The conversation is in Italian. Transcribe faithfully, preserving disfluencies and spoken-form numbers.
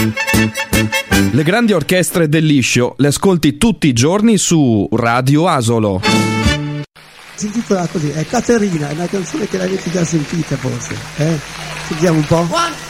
Le grandi orchestre del liscio le ascolti tutti i giorni su Radio Asolo. Si intitola così, è Caterina, è una canzone che l'avete già sentita forse, eh? Sentiamo un po'.